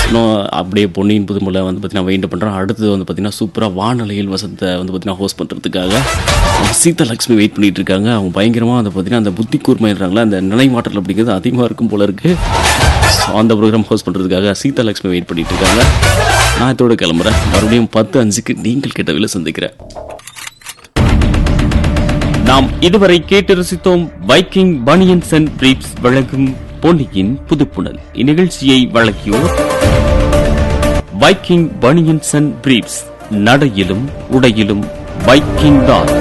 இன்னும் அப்படியே பொன்னியின் புதுமலை வந்து பார்த்தீங்கன்னா வெயிட் பண்ணுறோம். அடுத்தது வந்து பார்த்தீங்கன்னா சூப்பராக வானலையில் வசந்த வந்து பார்த்தீங்கன்னா ஹோஸ்ட் பண்ணுறதுக்காக சீதா லக்ஷ்மி வெயிட் பண்ணிட்டு இருக்காங்க. அவங்க பயங்கரமாக வந்து பார்த்தீங்கன்னா அந்த புத்தி கூர்மைன்றாங்களா, அந்த நிலைமாற்றல் அப்படிங்கிறது அதிகமாக இருக்கும் போல இருக்கு. அந்த ப்ரோக்ராம் ஹோஸ்ட் பண்ணுறதுக்காக சீதா லக்ஷ்மி வெயிட் பண்ணிட்டு இருக்காங்க. நான் இதோட கிளம்புறேன். மறுபடியும் 10:05 நீங்கள் கேட்டவில்லை சந்திக்கிறேன். நாம் இதுவரை கேட்டு ரசித்தோம் வைக்கிங் பனியன்ஸ் அண்ட் பிரீப்ஸ் வழங்கும் பொன்னியின் புதுப்புணல். இந்நிகழ்ச்சியை வழங்கியோர் வைக்கிங் பனியன்ஸ் அண்ட் பிரீப்ஸ். நடையிலும் உடையிலும் வைக்கிங் தான்.